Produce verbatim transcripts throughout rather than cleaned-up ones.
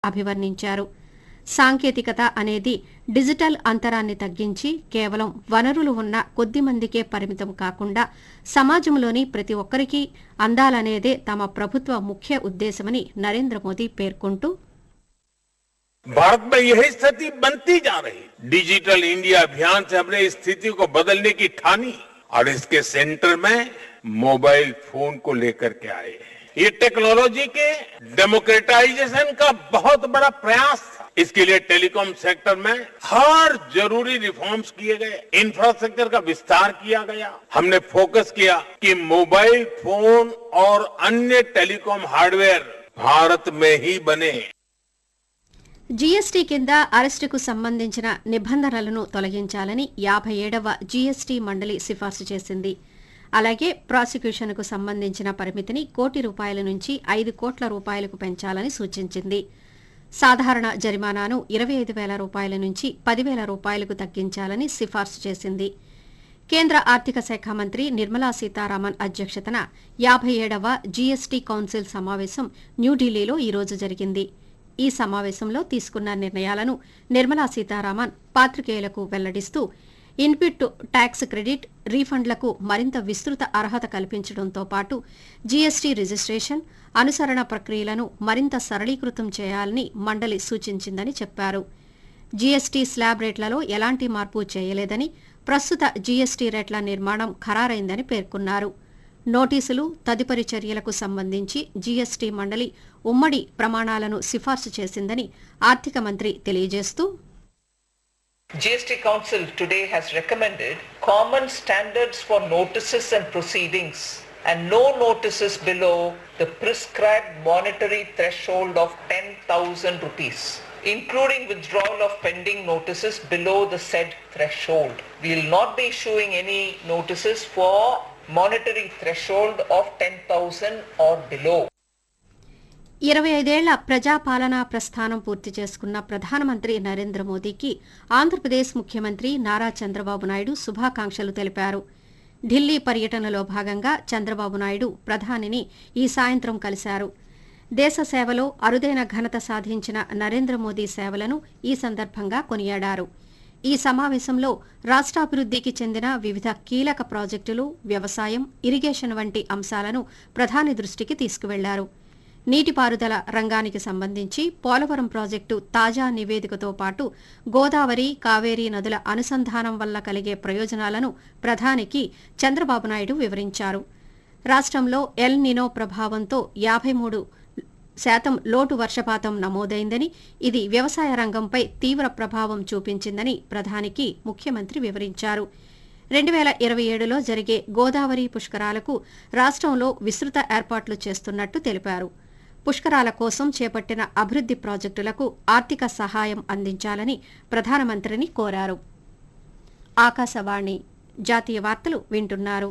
అభివర్ణించారు. సాంకేతికత అనేది డిజిటల్ అంతరాన్ని తగ్గించి కేవలం వనరులు ఉన్న కొద్ది మందికే పరిమితం కాకుండా సమాజంలోని ప్రతి ఒక్కరికి అందాలనేదే తమ ప్రభుత్వ ముఖ్య ఉద్దేశమని నరేంద్ర మోదీ పేర్కొంటూ भारत में यही स्थिति बनती जा रही। डिजिटल इंडिया अभियान से हमने इस स्थिति को बदलने की ठानी और इसके सेंटर में मोबाइल फोन को लेकर के आए। ये टेक्नोलॉजी के डेमोक्रेटाइजेशन का बहुत बड़ा प्रयास था। इसके लिए टेलीकॉम सेक्टर में हर जरूरी रिफॉर्म्स किए गए, इंफ्रास्ट्रक्चर का विस्तार किया गया। हमने फोकस किया कि मोबाइल फोन और अन्य टेलीकॉम हार्डवेयर भारत में ही बने। జీఎస్టీ కింద అరెస్టుకు సంబంధించిన నిబంధనలను తొలగించాలని యాభై ఏడవ జీఎస్టీ మండలి సిఫార్సు చేసింది. అలాగే ప్రాసిక్యూషన్కు సంబంధించిన పరిమితిని కోటి రూపాయల నుంచి ఐదు కోట్ల రూపాయలకు పెంచాలని సూచించింది. సాధారణ జరిమానాను ఇరవై ఐదు వేల రూపాయల నుంచి పదివేల రూపాయలకు తగ్గించాలని సిఫార్సు చేసింది. కేంద్ర ఆర్థిక శాఖ మంత్రి నిర్మలా సీతారామన్ అధ్యక్షతన యాభై ఏడవ జీఎస్టీ కౌన్సిల్ సమావేశం న్యూఢిల్లీలో ఈరోజు జరిగింది. ఈ సమావేశంలో తీసుకున్న నిర్ణయాలను Nirmala Sitharaman పాత్రికేయులకు వెల్లడిస్తూ input tax credit రీఫండ్లకు మరింత విస్తృత అర్హత కల్పించడంతో పాటు జీఎస్టీ రిజిస్ట్రేషన్ అనుసరణ ప్రక్రియలను మరింత సరళీకృతం చేయాలని మండలి సూచించిందని చెప్పారు. జీఎస్టీ స్లాబ్ రేట్లలో ఎలాంటి మార్పు చేయలేదని, ప్రస్తుత జీఎస్టీ రేట్ల నిర్మాణం ఖరారైందని పేర్కొన్నారు. నోటీసులు తదుపరి చర్యలకు సంబంధించి జీఎస్టీ మండలి ఉమ్మడి ప్రమాణాలను సిఫార్సు చేసిందని ఆర్థిక మంత్రి తెలియజేస్తూ G S T Council today has recommended common standards for notices and proceedings and no notices below the prescribed monetary threshold of ten thousand rupees, including withdrawal of pending notices below the said threshold. We will not be issuing any notices for monetary threshold of ten thousand or below. ఇరవై ఐదేళ్ల ప్రజాపాలనా ప్రస్థానం పూర్తి చేసుకున్న ప్రధానమంత్రి నరేంద్ర మోదీకి ఆంధ్రప్రదేశ్ ముఖ్యమంత్రి నారా చంద్రబాబు నాయుడు శుభాకాంక్షలు తెలిపారు. ఢిల్లీ పర్యటనలో భాగంగా చంద్రబాబు నాయుడు ప్రధానిని ఈ సాయంత్రం కలిశారు. దేశ సేవలో అరుదైన ఘనత సాధించిన నరేంద్ర మోదీ సేవలను ఈ సందర్భంగా కొనియాడారు. ఈ సమావేశంలో రాష్ట్రాభివృద్ధికి చెందిన వివిధ కీలక ప్రాజెక్టులు, వ్యవసాయం, ఇరిగేషన్ వంటి అంశాలను ప్రధాని దృష్టికి తీసుకువెళ్లారు. నీటిపారుదల రంగానికి సంబంధించి పోలవరం ప్రాజెక్టు తాజా నివేదికతో పాటు గోదావరి, కావేరీ నదుల అనుసంధానం వల్ల కలిగే ప్రయోజనాలను ప్రధానికి చంద్రబాబు నాయుడు వివరించారు. రాష్ట్రంలో ఎల్ నినో ప్రభావంతో యాభై మూడు శాతం లోటు వర్షపాతం నమోదైందని, ఇది వ్యవసాయ రంగంపై తీవ్ర ప్రభావం చూపించిందని ప్రధానికి ముఖ్యమంత్రి వివరించారు. రెండు వేల ఇరవై ఏడులో జరిగే గోదావరి పుష్కరాలకు రాష్ట్రంలో విస్తృత ఏర్పాట్లు చేస్తున్నట్టు తెలిపారు. పుష్కరాల కోసం చేపట్టిన అభివృద్ది ప్రాజెక్టులకు ఆర్థిక సహాయం అందించాలని ప్రధానమంత్రిని కోరారు. ఆకాశవాణి జాతీయ వార్తలు వింటున్నారు.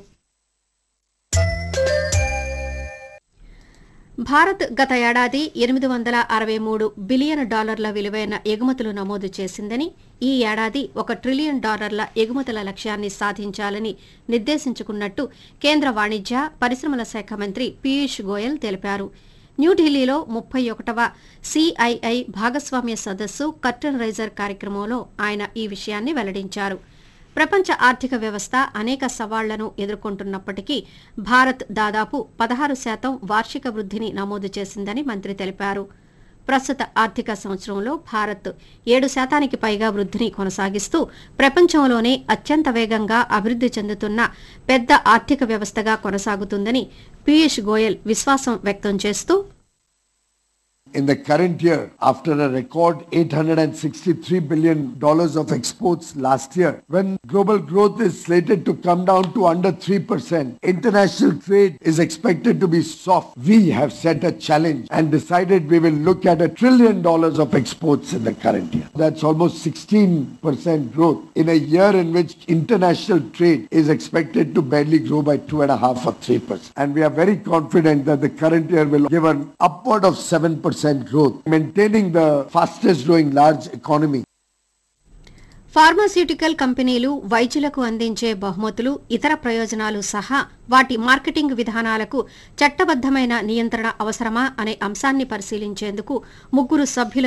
భారత్ గత ఏడాది ఎనిమిది వందల అరవై మూడు బిలియన్ డాలర్ల విలువైన ఎగుమతులు నమోదు చేసిందని, ఈ ఏడాది ఒక ట్రిలియన్ డాలర్ల ఎగుమతుల లక్ష్యాన్ని సాధించాలని నిర్దేశించుకున్నట్టు కేంద్ర వాణిజ్య పరిశ్రమల శాఖ మంత్రి పీయూష్ గోయల్ తెలిపారు. న్యూఢిల్లీలో ముప్పై ఒకటవ సిఐఐ భాగస్వామ్య సదస్సు కర్టన్ రైజర్ కార్యక్రమంలో ఆయన ఈ విషయాన్ని వెల్లడించారు. ప్రపంచ ఆర్థిక వ్యవస్థ అనేక సవాళ్లను ఎదుర్కొంటున్నప్పటికీ భారత్ దాదాపు పదహారు శాతం వార్షిక వృద్ధిని నమోదు చేసిందని మంత్రి తెలిపారు. ప్రస్తుత ఆర్థిక సంవత్సరంలో భారత్ ఏడు శాతానికి పైగా వృద్ధిని కొనసాగిస్తూ ప్రపంచంలోనే అత్యంత వేగంగా అభివృద్ది చెందుతున్న పెద్ద ఆర్థిక వ్యవస్థగా కొనసాగుతుందని పీయూష్ గోయల్ విశ్వాసం వ్యక్తం చేస్తూ In the current year, after a record eight hundred sixty-three billion dollars of exports last year, when global growth is slated to come down to under three percent, international trade is expected to be soft. We have set a challenge and decided we will look at a trillion dollars of exports in the current year. That's almost sixteen percent growth in a year in which international trade is expected to barely grow by two and a half or three percent. And we are very confident that the current year will give an upward of seven percent growth, maintaining the fastest growing large economy. Pharmaceutical కంపెనీలు వైద్యులకు అందించే బహుమతులు, ఇతర ప్రయోజనాలు సహా వాటి marketing విధానాలకు చట్టబద్దమైన నియంత్రణ అవసరమా అనే అంశాన్ని పరిశీలించేందుకు ముగ్గురు సభ్యుల